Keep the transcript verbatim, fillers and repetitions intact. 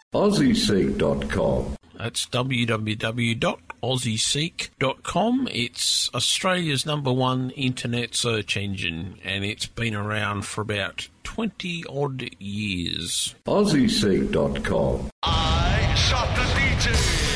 Aussie Seek dot com. That's w w w dot aussie seek dot com. It's Australia's number one internet search engine, and it's been around for about twenty odd years. Aussie Seek dot com. I shot the D J.